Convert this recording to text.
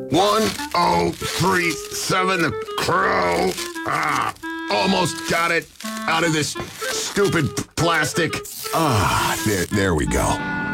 1037, the Crow. Almost got it out of this stupid plastic. There we go.